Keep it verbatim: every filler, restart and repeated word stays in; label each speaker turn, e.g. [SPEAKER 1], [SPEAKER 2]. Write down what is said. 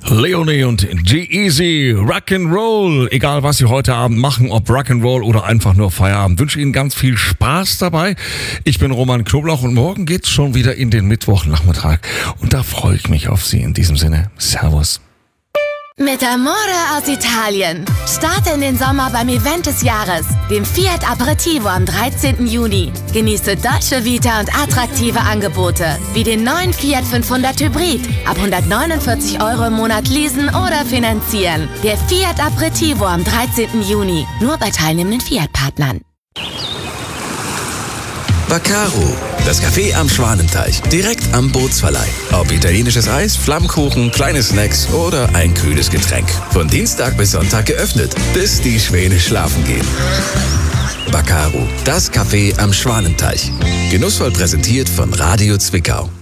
[SPEAKER 1] Leonie und G-Eazy, Rock'n'Roll. Egal, was Sie heute Abend machen, ob Rock'n'Roll oder einfach nur Feierabend, wünsche Ihnen ganz viel Spaß dabei. Ich bin Roman Knoblauch und morgen geht's schon wieder in den Mittwochnachmittag. Und da freue ich mich auf Sie. In diesem Sinne, Servus.
[SPEAKER 2] Mit Amore aus Italien. Starte in den Sommer beim Event des Jahres, dem Fiat Aperitivo am dreizehnten Juni. Genieße deutsche Vita und attraktive Angebote, wie den neuen Fiat fünfhundert Hybrid. Ab hundertneunundvierzig Euro im Monat leasen oder finanzieren. Der Fiat Aperitivo am dreizehnten Juni. Nur bei teilnehmenden Fiat-Partnern.
[SPEAKER 3] Vaccaro, das Café am Schwanenteich, direkt am Bootsverleih. Ob italienisches Eis, Flammkuchen, kleine Snacks oder ein kühles Getränk. Von Dienstag bis Sonntag geöffnet, bis die Schwäne schlafen gehen. Vaccaro, das Café am Schwanenteich. Genussvoll präsentiert von Radio Zwickau.